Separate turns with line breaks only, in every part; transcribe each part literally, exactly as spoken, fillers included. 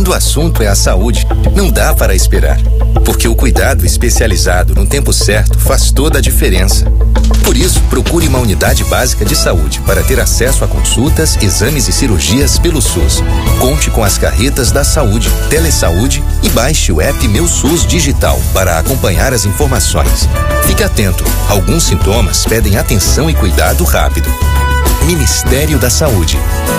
Quando o assunto é a saúde, não dá para esperar, porque o cuidado especializado no tempo certo faz toda a diferença. Por isso, procure uma unidade básica de saúde para ter acesso a consultas, exames e cirurgias pelo SUS. Conte com as carretas da saúde, Telesaúde e baixe o app Meu SUS Digital para acompanhar as informações. Fique atento, alguns sintomas pedem atenção e cuidado rápido. Ministério da Saúde.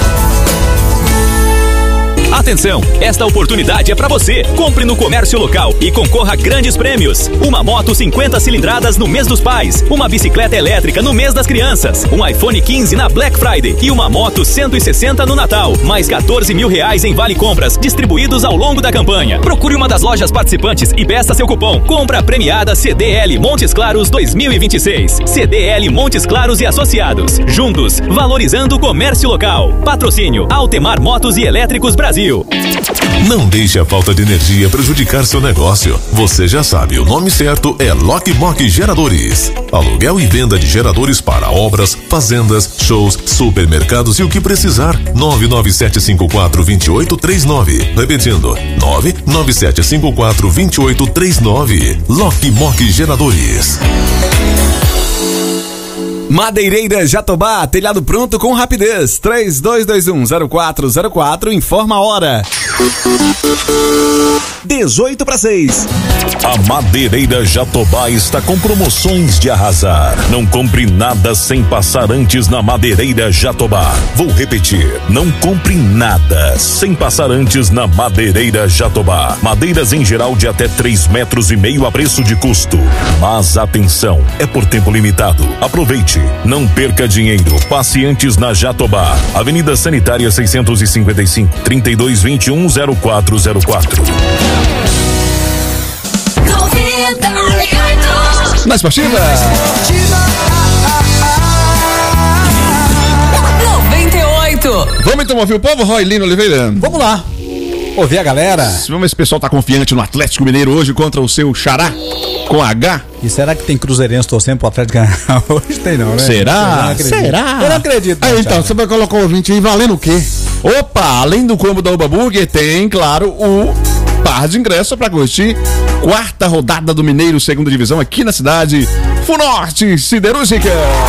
Atenção, esta oportunidade é para você. Compre no comércio local e concorra a grandes prêmios. Uma moto cinquenta cilindradas no mês dos pais, uma bicicleta elétrica no mês das crianças, um iPhone quinze na Black Friday e uma moto cento e sessenta no Natal, mais quatorze mil reais em vale compras distribuídos ao longo da campanha. Procure uma das lojas participantes e peça seu cupom. Compra premiada C D L Montes Claros dois mil e vinte e seis. C D L Montes Claros e Associados. Juntos, valorizando o comércio local. Patrocínio Altemar Motos e Elétricos Brasil.
Não deixe a falta de energia prejudicar seu negócio. Você já sabe, o nome certo é Lockmock Geradores. Aluguel e venda de geradores para obras, fazendas, shows, supermercados e o que precisar. nove nove sete cinco quatro dois oito três nove. Repetindo, nove nove sete cinco quatro dois oito três nove. Lockmock Geradores.
Madeireira Jatobá, telhado pronto com rapidez. três dois dois um zero quatro zero quatro, informa a hora. dezoito para seis.
A Madeireira Jatobá está com promoções de arrasar. Não compre nada sem passar antes na Madeireira Jatobá. Vou repetir, não compre nada sem passar antes na Madeireira Jatobá. Madeiras em geral de até três metros e meio a preço de custo. Mas atenção, é por tempo limitado. Aproveite, não perca dinheiro. Passe antes na Jatobá. Avenida Sanitária seiscentos e cinquenta e cinco, trinta e dois vinte e um zero quatro zero quatro.
Na esportiva.
noventa e oito.
Vamos então ouvir o povo, Roy Lino Oliveira?
Vamos lá. Ouvir a galera.
Vamos ver se o pessoal tá confiante no Atlético Mineiro hoje contra o seu Xará com H.
E será que tem cruzeirense torcendo pro Atlético ganhar? Hoje tem não, né?
Será?
Eu
Será?
Eu não acredito. Não,
aí, então, você vai colocar o ouvinte aí valendo o quê?
Opa, além do combo da Uba Burger, tem, claro, o par de ingresso para curtir quarta rodada do Mineiro, segunda divisão, aqui na cidade. Funorte Siderúrgica.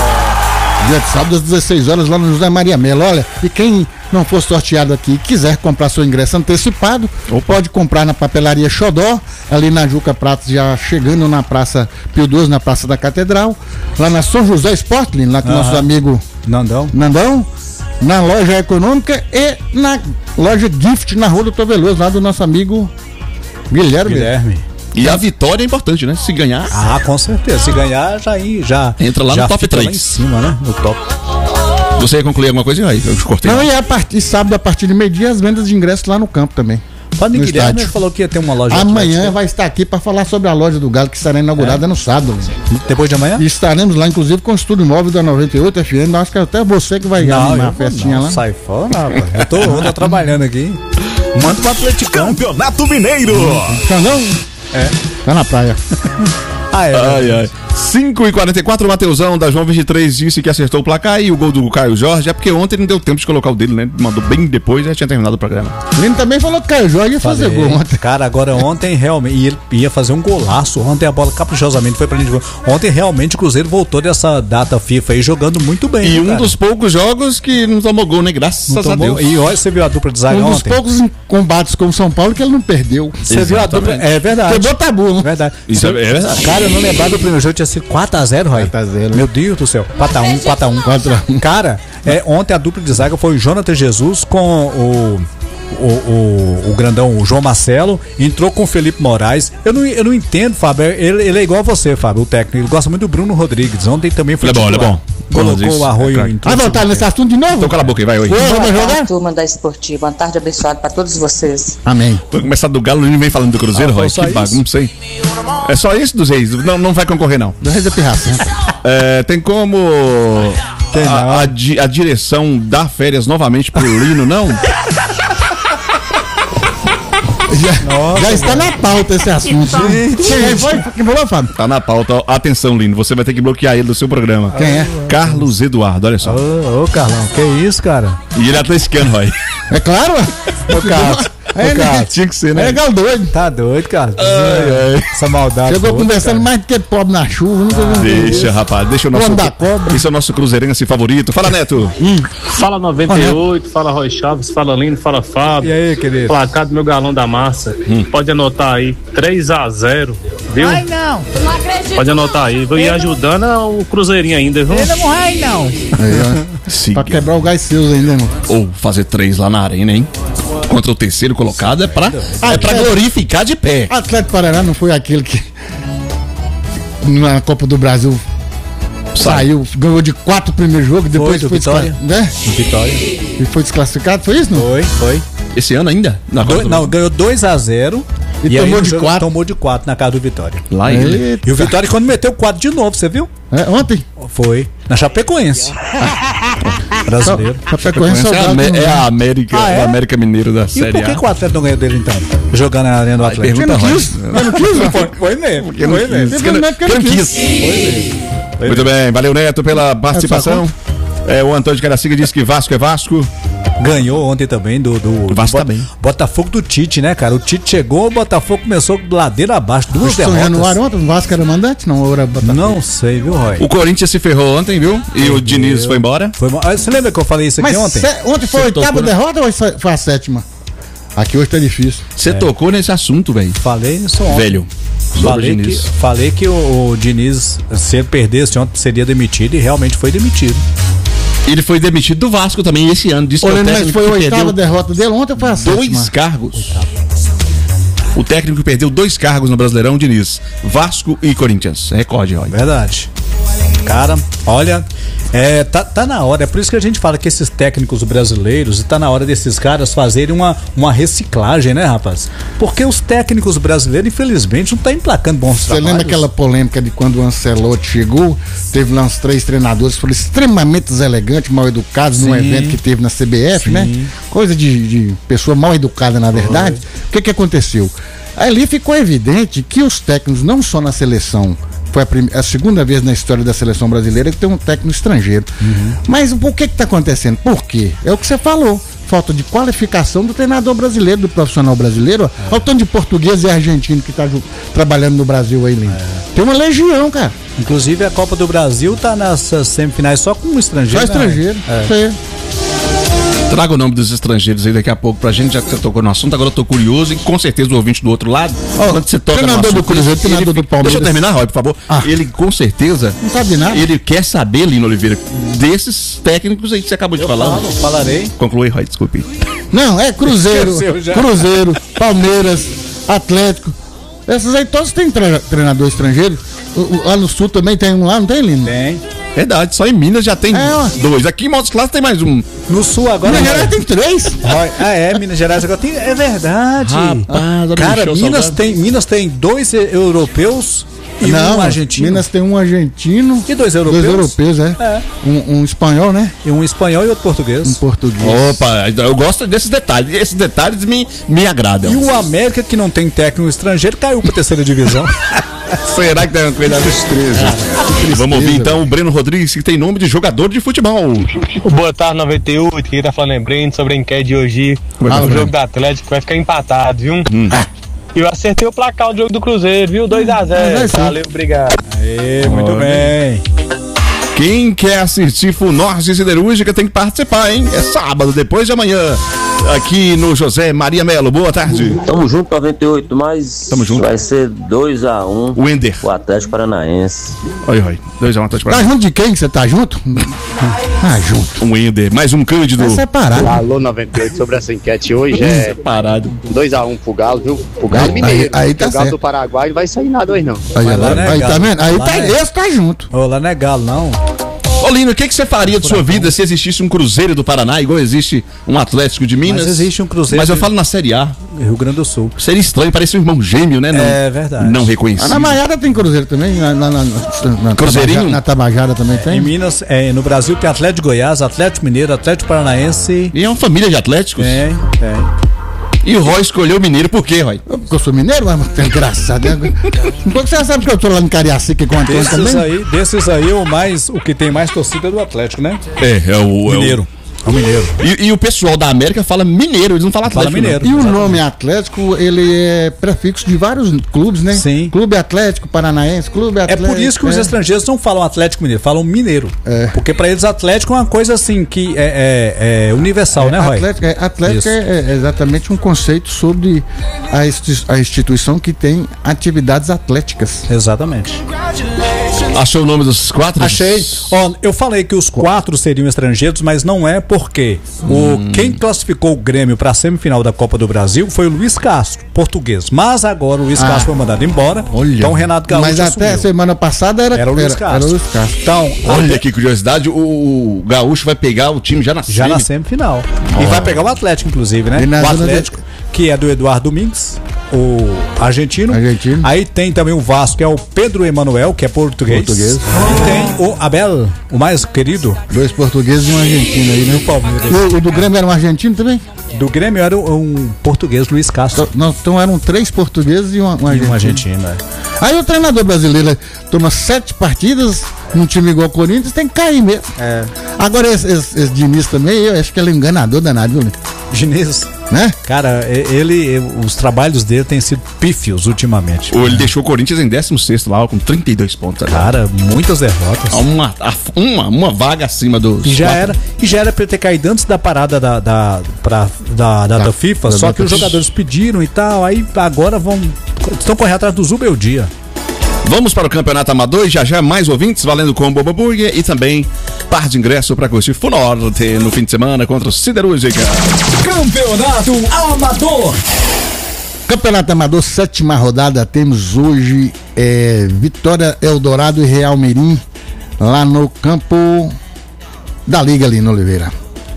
Dia de sábado às dezesseis horas lá no José Maria Melo. Olha, e quem não for sorteado aqui e quiser comprar seu ingresso antecipado, ou pode comprar na papelaria Xodó, ali na Juca Pratos, já chegando na Praça Pio doze, na Praça da Catedral, lá na São José Sportling, lá com o nosso amigo
Nandão.
Nandão, na loja econômica e na loja Gift, na Rua do Toveloso, lá do nosso amigo Guilherme.
Guilherme.
E a vitória é importante, né? Se ganhar.
Ah, com certeza. Se ganhar, já aí, já.
Entra lá
já
no top três.
Lá em cima, né? No top.
Você ia concluir alguma coisa aí? Eu te cortei.
Não, e a partir, sábado, a partir de meio-dia, as vendas de ingressos lá no campo também.
Padre Guilherme falou que ia ter uma loja.
Amanhã vai estar aqui para falar sobre a loja do Galo, que estará inaugurada é. no sábado.
Depois de amanhã?
E estaremos lá, inclusive, com o estúdio móvel da noventa e oito F M. Acho que até você que vai
não,
animar a festinha
não,
lá.
Sai fora, rapaz. Eu tô, eu tô trabalhando aqui.
Manda pro Atleticão. Campeonato Mineiro.
Xandão?
É.
Tá na praia.
Ah, é.
Ai, ai. cinco e quarenta e quatro, o Mateusão da João vinte e três disse que acertou o placar e o gol do Caio Jorge. É porque ontem não deu tempo de colocar o dele, né? Mandou bem depois, já tinha terminado o programa.
Lino também falou que Caio Jorge ia fazer
Falei.
gol ontem.
Cara, agora ontem realmente. E ele ia fazer um golaço. Ontem a bola caprichosamente foi pra gente. Ontem realmente o Cruzeiro voltou dessa data FIFA aí jogando muito bem.
E
né,
um
cara?
dos poucos jogos que não tomou gol, né? Graças
Não
a
tomou.
Deus.
E olha, você viu a dupla de zaga
Um dos
ontem?
poucos combates com o São Paulo que ele não perdeu.
Você viu a dupla? É verdade.
Quebrou tabu, né?
Verdade.
Isso é verdade.
Cara, eu não lembrava do primeiro jogo, tinha sido quatro a zero, Roy.
quatro a zero.
Meu Deus do céu. quatro a um, quatro a um.
quatro a um.
Cara, é, ontem a dupla de zaga foi o Jonathan Jesus com o. O, o, o grandão, o João Marcelo, entrou com o Felipe Moraes. Eu não, eu não entendo, Fábio. Ele, ele é igual a você, Fábio, o técnico. Ele gosta muito do Bruno Rodrigues. Ontem também foi.
Ele é bom, ele é bom.
Colocou o Arroio
é
em
Vai voltar nesse assunto de novo?
Então cala a boca aí, vai hoje.
Vamos jogar?
Turma da Esportiva, boa tarde abençoada para todos vocês.
Amém.
Vou começar do Galo, ele vem falando do Cruzeiro,
Ah,
Roy.
só
Que
isso?
bagunça aí. É só isso dos Reis. Não, não vai concorrer, não.
Do Reis da Pirraça.
É, tem como
Tem não.
a, a, di- a direção dar férias novamente pro Lino, não?
Já, já está na pauta esse assunto. Quem foi? Quem falou, Fábio?
Tá na pauta. Atenção, Lino, você vai ter que bloquear ele do seu programa.
Quem é?
Carlos Eduardo, olha só.
Ô, ô, Carlão, que isso, cara?
E ele é atleticano, Roy.
É claro, ué.
Ô, Carlos,
É,
Ô, cara,
tinha que ser,
é
né?
legal doido.
Tá doido, cara.
Ai, ai.
Essa maldade.
Chegou
toda,
conversando
cara.
mais do que pobre na chuva. Nunca vi um
Deixa, rapaz, deixa o nosso.
Vamos dar cobra.
Esse é o nosso cruzeirense favorito. Fala, Neto.
Fala noventa e oito, fala Roy Chaves, fala Lindo, fala Fábio.
E aí, querido?
Placar do meu galão da massa. Pode anotar aí, três a zero, viu?
Ai, não. Não acredito.
Pode anotar aí. Vou ir ajudando o Cruzeirinho ainda, viu?
Ele não vai, não.
Aí, ó.
Siga.
Pra quebrar o gás seus ainda, irmão.
Ou fazer três lá na arena, hein? Contra o terceiro colocado é pra, é pra glorificar de pé.
Atlético Paraná não foi aquele que na Copa do Brasil saiu, ganhou de quatro primeiros jogos, depois
Foi,
foi,
do Vitória.
descla- né?
Vitória.
E foi desclassificado, foi isso, não?
Foi, foi.
Esse ano ainda? Na
Dois-
Copa do-
não, ganhou dois a zero.
E
aí
tomou
no
de
jogo
quatro.
Tomou de quatro na casa do Vitória.
Lá ele.
E o Vitória quando meteu quatro de novo, você viu?
É, ontem.
Foi. Na Chapecoense. Brasileiro.
Chapecoense
É a,
soldado,
Amé-
não.
é a América,
Ah, é?
é a América Mineiro da
E
Série
por que,
A.
que o Atlético não ganhou dele então? Jogando na arena do Atlético.
pergunta
Porque não
Royce.
quis. Eu não quis,
Foi, foi mesmo.
Porque não
Foi mesmo.
quis.
Porque não é porque não
Porque não
quis.
quis. Muito bem, valeu, Neto, pela participação. É, o Antônio de Caraciga disse que Vasco é Vasco.
Ganhou ontem também do, do,
O Vasco
do
tá bem.
Botafogo do Tite, né, cara? O Tite chegou, o Botafogo começou ladeira abaixo, duas
São
derrotas.
Januário ontem, o Vasco era mandante? Não, era Botafogo.
Não sei, viu, Roy?
O Corinthians se ferrou ontem, viu? E o Diniz foi embora.
Foi mal. Ah, você lembra que eu falei isso aqui
Mas
ontem?
se- ontem foi a
Você
oitava
tocou, né?
derrota ou foi a sétima? Aqui hoje tá difícil.
Você tocou nesse assunto, velho.
Falei isso ontem.
Velho. Sobre o
Falei que,
Diniz.
falei que o, o Diniz, se ele perdesse ontem, seria demitido e realmente foi demitido.
Ele foi demitido do Vasco também esse ano. Disse que é o
Olhando, mas
técnico
foi a
que
oitava
perdeu
derrota dele, ontem foi a sétima.
dois cargos. O técnico que perdeu dois cargos no Brasileirão, Diniz. Vasco e Corinthians. Recorde, olha.
Verdade. Cara, olha, é, tá, tá na hora, é por isso que a gente fala que esses técnicos brasileiros, tá na hora desses caras fazerem uma, uma reciclagem, né, rapaz? Porque os técnicos brasileiros, infelizmente, não estão emplacando bons
Você
trabalhos.
lembra aquela polêmica de quando o Ancelotti chegou? Teve lá uns três treinadores que foram extremamente deselegantes, mal educados, num
Sim.
evento que teve na C B F,
Sim.
né? Coisa de, de pessoa mal educada, na verdade. O que que aconteceu? Ali ficou evidente que os técnicos, não só na seleção, foi a, prim- a segunda vez na história da seleção brasileira que tem um técnico estrangeiro. Mas o que que tá acontecendo? Por quê? É o que você falou. Falta de qualificação do treinador brasileiro, do profissional brasileiro. Olha o tanto de português e argentino que tá ju- trabalhando no Brasil aí, Lino. Tem uma legião, cara.
Inclusive a Copa do Brasil tá nessas semifinais só com um estrangeiro.
Só
né?
estrangeiro.
É.
Isso aí.
Traga o nome dos estrangeiros aí daqui a pouco pra gente, já que você tocou no assunto. Agora eu tô curioso e com certeza o ouvinte do outro lado, quando você toca no
treinador
assunto,
do Cruzeiro,
ele-
treinador
ele-
do Palmeiras.
Deixa eu terminar, Roy, por favor.
Ah.
Ele com certeza,
Não sabe de nada.
ele quer saber, Lino Oliveira, desses técnicos aí que você acabou de falar.
Falo, falarei.
Conclui, Roy, desculpe.
Não, é Cruzeiro,
Esqueceu já.
Cruzeiro, Palmeiras, Atlético. Esses aí todos têm tre- treinador estrangeiro. O- o- lá no Sul também tem um lá, não tem, Lino?
Tem.
Verdade, só em Minas já tem
É, ó.
dois. Aqui em Montes Claros tem mais um.
No Sul agora.
Minas
Roy,
Gerais tem três.
Roy, ah, é, Minas Gerais agora tem. É verdade.
Rapaz, olha
Cara,
o
Minas
Salgado.
tem, Minas tem dois e- europeus e
não,
um argentino.
Minas tem um argentino.
E dois europeus?
Dois europeus, é.
É.
Um, um espanhol, né?
E um espanhol e outro português.
Um português.
Opa, eu gosto desses detalhes. Esses detalhes me, me agradam.
E o América, que não tem técnico estrangeiro, caiu pra terceira divisão.
Será que tem uma coisa tristeza? Vamos ouvir então o Breno Rodrigues, que tem nome de jogador de futebol.
Boa tarde, noventa e oito. Quem tá falando é Breno sobre a enquete de hoje.
Oi,
o
Breno.
jogo do Atlético vai ficar empatado, viu? E eu acertei o placar do jogo do Cruzeiro, viu? dois a
vai
zero.
ser.
Valeu, obrigado.
Aê, muito
Olha.
bem.
Quem quer assistir Funorte Siderúrgica tem que participar, hein? É sábado, depois de amanhã, aqui no José Maria Melo. Boa tarde.
Tamo junto, noventa e oito, mas
Tamo junto.
vai ser dois a um
O Ender.
o Atlético Paranaense.
Oi, oi. dois a um, um,
Tá junto de quem que você tá junto? Ah, junto.
Um Ender. Mais um Cândido.
Tá separado.
Alô, noventa e oito, sobre essa enquete hoje é
Separado.
dois a um pro Galo, viu? Pro Galo
Aí-
Mineiro.
aí- aí tá
o Galo
certo.
do Paraguai não vai sair nada hoje, não.
Aí,
Mas lá
agora-
não é
aí
galo.
tá vendo? Aí
Lá
tá,
é-
esse tá junto.
Ô, lá não é galo, não.
Ô, Lino, o que, que você faria de sua vida se existisse um Cruzeiro do Paraná, igual existe um Atlético de Minas?
Mas existe um Cruzeiro
Mas eu
de-
falo na Série A.
Rio Grande do Sul.
Seria estranho, parece um irmão gêmeo, né? Não,
É verdade.
Não
Ah,
reconhecido.
na Maiada tem Cruzeiro também? Na, na, na, na,
Cruzeirinho?
Tabajara, na Tabajara também
Em
tem?
Minas, é, no Brasil tem Atlético de Goiás, Atlético Mineiro, Atlético Paranaense.
E é uma família de Atléticos.
Tem, tem.
E o Roy escolheu o Mineiro por quê, Roy?
Porque eu sou mineiro, mas é engraçado. Né? Porque você sabe que eu tô lá no Cariacica com o Antônio
Desses
também?
aí, desses aí, o, mais, o que tem mais torcida é do Atlético, né?
É, é o.
Mineiro. É o Mineiro.
E, e o pessoal da América fala Mineiro, eles não falam Atlético.
Fala Mineiro.
E o
Exatamente.
nome Atlético, ele é prefixo de vários clubes, né?
Sim.
Clube Atlético Paranaense, Clube
É
Atlético.
por isso que os
é.
estrangeiros não falam Atlético Mineiro, falam Mineiro.
É.
Porque pra eles Atlético é uma coisa assim que é, é- é universal, né, Roy?
Atlético, é, Atlético
Isso.
é, é exatamente um conceito sobre a, insti- a instituição que tem atividades atléticas.
Exatamente.
Achou o nome dos quatro?
Achei. Ó, eu falei que os quatro seriam estrangeiros, mas não é porque
Hum.
o quem classificou o Grêmio para a semifinal da Copa do Brasil foi o Luiz Castro, português. Mas agora o Luiz
Ah.
Castro foi mandado embora.
Olha.
Então o Renato Gaúcho
Mas até
assumiu.
semana passada era,
Era o Luiz
era,
Castro.
era o Luiz Castro.
Então,
Olha que curiosidade, o, o Gaúcho vai pegar o time já na
já na semifinal. E vai pegar o Atlético, inclusive, né?
E na
O
zona
Atlético, que é do Eduardo Domingues, o argentino.
Argentino.
Aí tem também o Vasco, que é o Pedro Emanuel, que é português.
Português.
E tem o Abel, o mais querido.
Dois portugueses e um argentino aí, né?
Do Palmeiras.
O, o do Grêmio era um argentino também?
Do Grêmio era um português, Luiz Castro.
Então, não, então eram três portugueses e um, um
E
argentino.
um argentino, é.
Aí o treinador brasileiro toma sete partidas num time igual ao Corinthians, tem que cair mesmo.
É.
Agora esse, esse, esse Diniz também, eu acho que ele é um enganador danado, viu?
Diniz,
Né?
cara, e- ele, os trabalhos dele têm sido pífios ultimamente.
Ou ele deixou o Corinthians em décimo sexto lá, com trinta e dois pontos.
Cara, muitas derrotas.
Uma, uma, uma vaga acima dos.
E já
quatro.
era, e já era pra ele ter caído antes da parada da, da, pra, da, da, da FIFA,
da
só
data
que os
FIFA.
jogadores pediram e tal, aí agora vão. Estão correndo atrás do Zubel Dia.
Vamos para o Campeonato Amador e já já mais ouvintes valendo com o Bobo Burger e também par de ingresso para curtir Funorte no fim de semana contra o Siderúrgica.
Campeonato Amador.
Campeonato Amador, sétima rodada, temos hoje é, Vitória, Eldorado e Real Mirim, lá no campo da Liga ali no Oliveira.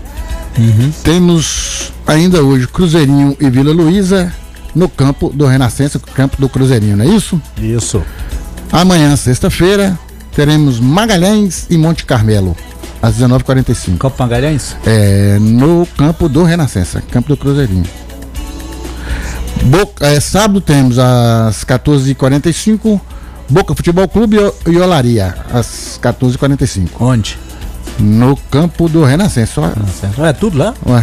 Temos ainda hoje Cruzeirinho e Vila Luísa no campo do Renascença, campo do Cruzeirinho, não é isso?
Isso.
Amanhã, sexta-feira, teremos Magalhães e Monte Carmelo, às dezenove e quarenta e cinco.
Campo Magalhães?
É, no campo do Renascença, campo do Cruzeirinho. Boca, é, sábado temos às quatorze e quarenta e cinco Boca Futebol Clube e Olaria, às quatorze e quarenta e cinco.
Onde?
No campo do Renascença. Ó.
É tudo lá?
Ué.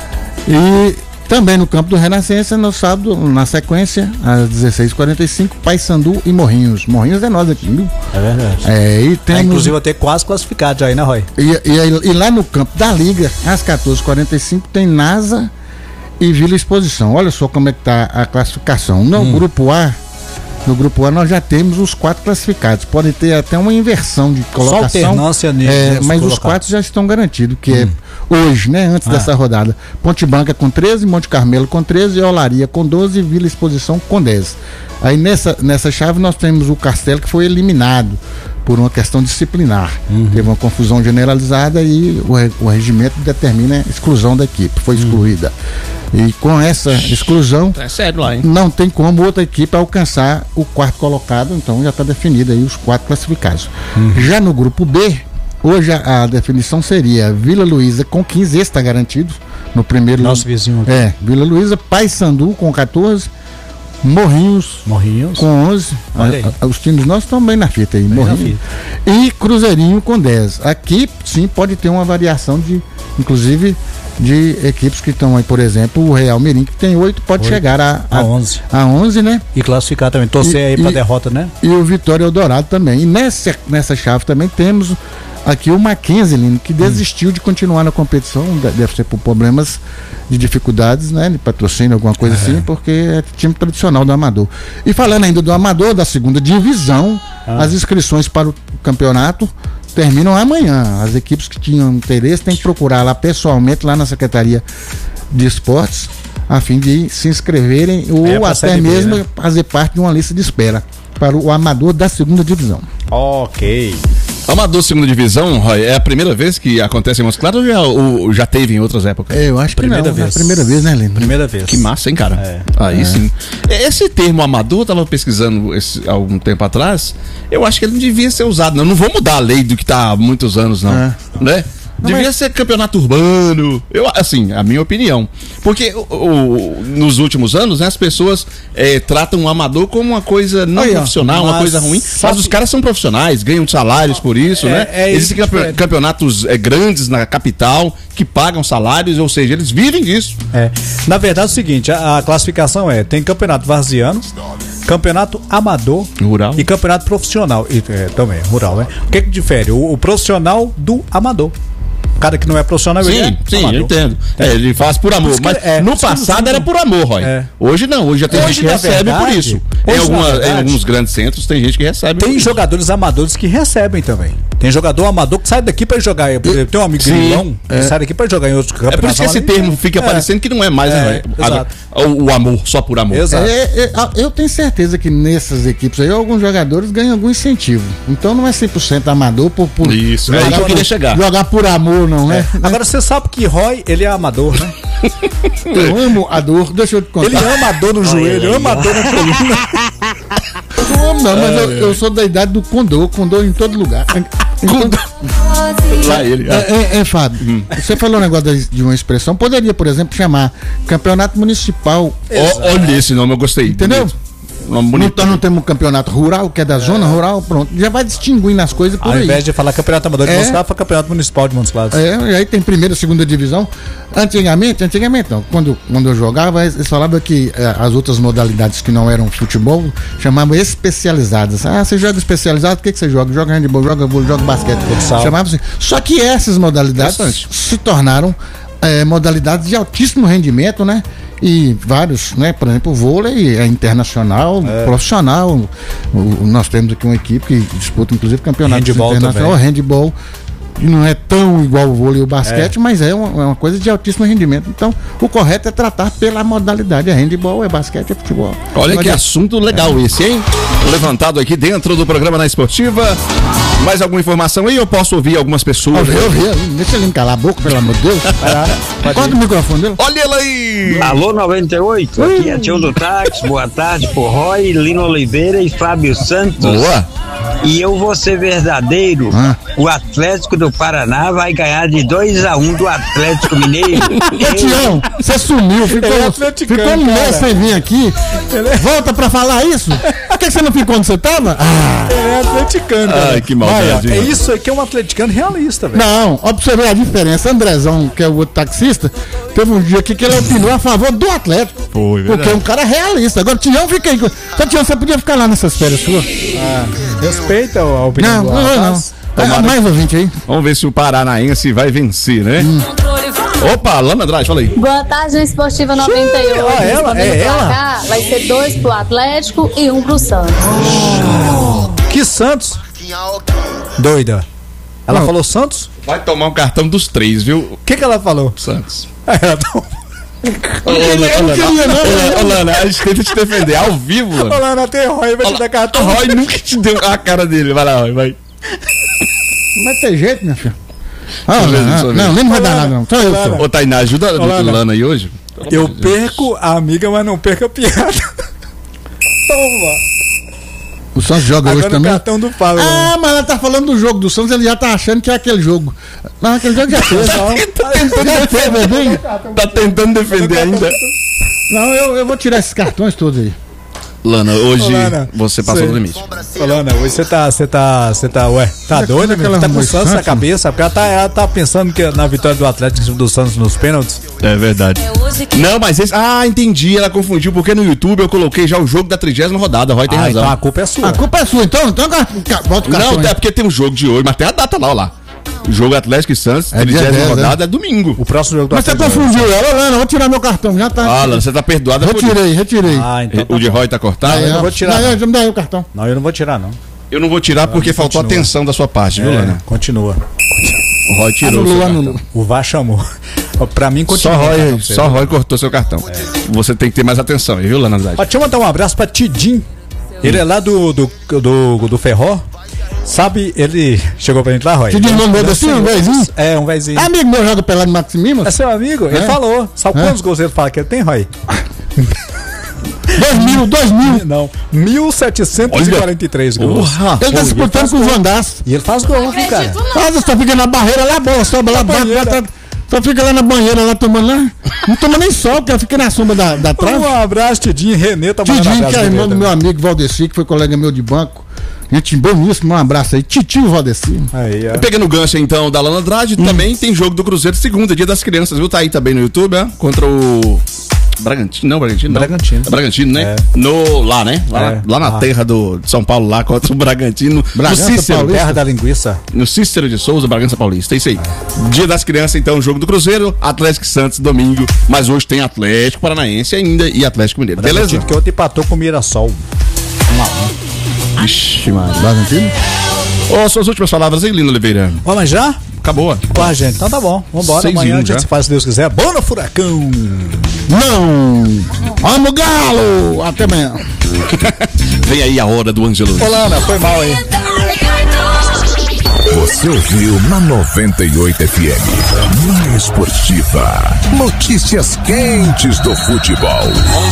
E também no campo do Renascença, no sábado, na sequência, às dezesseis e quarenta e cinco, Paysandu e Morrinhos. Morrinhos é nós aqui, viu?
É verdade.
É, e
É,
temos.
inclusive até quase classificado já aí, né, Roy?
E, e, e lá no campo da Liga, às quatorze e quarenta e cinco, tem NASA e Vila Exposição. Olha só como é que tá a classificação. No
Hum.
grupo A, no grupo A nós já temos os quatro classificados. Pode ter até uma inversão de colocação.
alternância nele,
é,
né, os
mas os
colocados.
quatro já estão garantidos, que é hoje, né? Antes
Ah.
dessa rodada. Ponte Branca com treze, Monte Carmelo com treze, Olaria com doze e Vila Exposição com dez. Aí nessa, nessa chave nós temos o Castelo, que foi eliminado por uma questão disciplinar. Teve uma confusão generalizada e o, re- o regimento determina a exclusão da equipe, foi excluída. E com essa exclusão,
É sério lá, hein?
não tem como outra equipe alcançar o quarto colocado, então já está definido aí os quatro classificados. Já no grupo B, hoje a, a definição seria Vila Luísa com quinze, esse está garantido no primeiro.
Nosso vizinho aqui.
É, Vila Luísa, Paysandu com quatorze, Morrinhos
Morrinhos.
com onze.
Olha aí.
A- a- os times nossos estão bem na fita aí,
na
Morrinhos. E Cruzeirinho com dez. Aqui sim pode ter uma variação de, inclusive, de equipes que estão aí, por exemplo, o Real Mirim, que tem oito, pode
Oito.
chegar a,
A onze.
A onze, né?
E classificar também. Torcer
E-
aí pra
e-
derrota, né?
E o Vitória Eldorado também. E nessa, nessa chave também temos aqui o Mackenzie, Lino, que desistiu de continuar na competição, de- deve ser por problemas de dificuldades, né? De patrocínio, alguma coisa assim, porque é time tradicional do Amador. E falando ainda do Amador, da segunda divisão, as inscrições para o campeonato terminam amanhã. As equipes que tinham interesse têm que procurar lá pessoalmente, lá na Secretaria de Esportes, a fim de se inscreverem ou
É pra
até
Série B,
mesmo
né?
fazer parte de uma lista de espera para o Amador da segunda divisão.
Ok.
Amador segunda divisão, Roy, é a primeira vez que acontece em Montes Claros ou já, ou já teve em outras épocas?
Eu acho
Primeira
que não,
vez.
é a primeira vez, né, Lino?
Primeira vez.
Que massa, hein, cara?
É.
Aí sim. Esse termo amador, eu tava pesquisando esse, algum tempo atrás, eu acho que ele não devia ser usado, não. Não vou mudar a lei do que tá há muitos anos, não.
É.
Né? Devia
mas...
ser campeonato urbano. Eu, assim, a minha opinião. Porque o, o, nos últimos anos, né, as pessoas é, tratam o amador como uma coisa não Aí, profissional, uma coisa ruim. Sabe... Mas os caras são profissionais, ganham salários por isso, é, né? É Existem campe... campeonatos é, grandes na capital que pagam salários, ou seja, eles vivem disso.
É. Na verdade é o seguinte, a, a classificação é, tem campeonato varziano, campeonato amador
rural.
E campeonato profissional. E, é, também, rural, né? O que que difere? O, o profissional do amador. O cara que não é profissional,
sim,
ele é
sim,
amador.
eu entendo. É, ele faz por amor. Mas é, no passado sim, era por amor, Roy. É. Hoje não, hoje já tem hoje, gente que recebe verdade, por isso. Em, alguma, verdade, em alguns grandes centros tem gente que recebe.
Tem jogadores amadores que recebem também. Tem jogador amador que sai daqui pra jogar. Eu, eu tenho um amigo grilão
é.
que sai daqui pra jogar em outros campeonatos.
É por isso que esse termo fica é. parecendo que não é mais,
é,
né? O, o amor, só por amor.
Exato. É, é, eu tenho certeza que nessas equipes aí, alguns jogadores ganham algum incentivo. Então não é cem por cento amador por, por
isso, é aí que eu queria chegar.
Jogar por amor, não é?
é. Agora você sabe que Roy, ele é amador, né?
Eu amo a dor, deixa eu te contar.
Ele ama a dor no joelho, ama a dor na coluna.
Não, não, mas eu, eu sou da idade do condor, condor em todo lugar.
Condor. Lá ele.
É, é, é Fábio, hum. você falou um negócio de uma expressão, poderia, por exemplo, chamar Campeonato Municipal.
O, olha esse nome, eu gostei.
Entendeu? Então não temos um campeonato rural, que é da é. zona rural, pronto. Já vai distinguindo as coisas por
Ao
aí.
Ao invés de falar campeonato amador de
é.
Montes Claros, fala campeonato municipal de Montes Claros.
É, e aí tem primeira, segunda divisão. Antigamente, antigamente não, quando, quando eu jogava, eles falavam que é, as outras modalidades que não eram futebol, chamavam especializadas. Ah, você joga especializado, o que, que você joga? Joga handebol, joga vôlei, joga basquete, futsal. Chamavam assim. Só que essas modalidades se tornaram é, modalidades de altíssimo rendimento, né? E vários, né? Por exemplo, o vôlei é internacional, é. profissional. O, o, nós temos aqui uma equipe que disputa, inclusive, campeonatos internacional, handball. E não é tão igual o vôlei e o basquete, é. mas é uma, é uma coisa de altíssimo rendimento. Então, o correto é tratar pela modalidade. É handball, é basquete, é futebol.
Olha
Pode
que
é.
assunto legal é. esse, hein? Levantado aqui dentro do programa Na Esportiva. Mais alguma informação aí? Eu posso ouvir algumas pessoas?
Ouvi, ouvi. Deixa ele calar a boca, pelo amor de Deus. Corta o microfone dele.
Olha ele aí!
Alô, noventa e oito. Hum. Aqui é Tião do Táxi. Boa tarde, por Roy, Lino Oliveira e Fábio Santos.
Boa!
E eu vou ser verdadeiro. Ah. O Atlético do Paraná vai ganhar de dois a um do Atlético Mineiro.
Ô, Tião, você sumiu, ficou, é ficou um mês sem vir aqui. É... Volta pra falar isso? Por que você não ficou onde você tava?
Ah. Ele é atleticano.
Ai,
cara.
que maldade.
Olha, é isso aqui, é um atleticano realista, velho.
Não, ó, pra você ver a diferença. Andrezão, que é o outro taxista, teve um dia aqui que ele opinou a favor do Atlético.
Foi, verdade.
Porque é um cara realista. Agora, Tião, fica aí. Então, Tião, você podia ficar lá nessas férias suas.
Ah, respeita a opinião
não,
do
não, não, não. É, mais ouvinte aí.
Vamos ver se o Paranaense vai vencer, né? Hum. Opa, Lana Andrade, fala aí.
Boa tarde, Esportiva noventa e oito.
Ó, ela, é ela.
Cá, vai ser dois pro Atlético e um pro Santos.
Oh, que Santos? Doida. Ela oh. falou Santos?
Vai tomar um cartão dos três, viu?
O que que ela falou?
Santos.
Ela tomou.
Ô, Lana, a gente tenta te defender ao vivo, mano.
Ô, Lana, tem Roy, vai te dar cartão.
Roy nunca te deu a cara dele. Vai lá, Roy, vai.
Não vai ter jeito, minha filha. Ah, não, não, não, nem vai dar nada, não. Só eu sou.
Ô, Tainá, ajuda a Lana aí hoje.
Eu perco a amiga, mas não perco a piada. Toma.
O Santos joga
agora
hoje também.
Cartão do Fábio,
ah, mas ela tá falando do jogo do Santos, ele já tá achando que é aquele jogo. Não, aquele jogo já fez.
Tá tentando defender, tá tentando defender ainda.
Não, eu, eu vou tirar esses cartões todos aí.
Lana, hoje Ô, Lana, você passou do limite.
Ô, Lana, hoje você tá, você tá, você tá, ué, tá doida? Você tá com o Santos na cabeça? Porque ela tá, ela tá pensando que na vitória do Atlético do Santos nos pênaltis.
É verdade. Não, mas esse, ah, entendi, ela confundiu, porque no YouTube eu coloquei já o jogo da trigésima rodada, Roy tem ah, razão.
Então a culpa é sua.
A culpa é sua, então, então volta o cartão.
Não, é porque tem um jogo de hoje, mas tem a data lá, ó lá. O jogo Atlético e Santos,
é
trigésima rodada, é. é domingo.
O próximo jogo do
Mas Atlético. Mas você confundiu ela, Lana, vou tirar meu cartão, já tá.
Ah, Lana, você tá perdoada por isso.
Retirei, retirei.
Ah, então tá
o de Roy tá cortado?
Não, eu não vou tirar.
Não, não. Já me dá aí o cartão.
Não, eu não vou tirar, não.
Eu não vou tirar não, porque faltou continua. atenção da sua parte, viu,
é,
Lana?
Continua.
O Roy tirou
anulou,
seu
anulou.
cartão.
O V A R chamou. Pra mim, continua.
Só Roy, só Roy cortou seu cartão. É. Você tem que ter mais atenção, viu, Lana Andrade?
Ó, deixa eu mandar um abraço pra Tidim. Ele é lá do, do, do, do Ferró. Sabe, ele chegou pra gente lá, Roy.
Tidim mandou assim, um vezinho?
É, um vezinho.
Amigo meu joga pelado no Max Mimas?
É seu amigo? É. Ele falou. Sabe é. quantos gols ele fala que ele tem, Roy?
dois mil, dois mil.
Não, mil setecentos e quarenta e três gols.
Porra, ele tá disputando com o Vandaz.
E ele faz gol, viu, cara?
Faz, só fica na barreira lá, a bola sobe lá, bate, bate, só fica lá na banheira, lá tomando lá. Não toma nem sol, porque fica na sombra da, da trave.
Um abraço, Tidinho, Renê, tá
Tidinho, que é irmão do meu amigo Valdeci, que foi colega meu de banco. Gente boníssimo, um abraço aí. Titio Valdeci.
Aí, é.
Pegando o gancho então da Lana Andrade, hum. também tem jogo do Cruzeiro segunda, dia das crianças, viu? Tá aí também no YouTube, é? Contra o Bragantino, não, Bragantino não.
Bragantino.
É Bragantino, né?
É.
No, lá, né? Lá, é. lá na ah. terra do, de São Paulo, lá contra o Bragantino.
Bragança,
no Cícero,
Paulista. Terra da linguiça.
No Cícero de Souza, Bragança Paulista. É isso aí. Dia das crianças, então, jogo do Cruzeiro, Atlético Santos, domingo. Mas hoje tem Atlético Paranaense ainda e Atlético Mineiro.
Bragantino,
beleza?
Que ontem empatou com o Mirassol. Um a um.
Ixi, mano. Bragantino? Ô, oh, suas últimas palavras aí, Lino Oliveira.
Ó, mas já?
Acabou.
Ó, gente, então tá bom. Vambora.
Seis
Amanhã
um,
a gente
já.
se faz, se Deus quiser. Boa no Furacão!
Não! Vamos, Galo! Até amanhã.
Vem aí a hora do Ângelo.
Olana, foi mal aí.
Você ouviu na noventa e oito F M. Mais esportiva. Notícias quentes do futebol.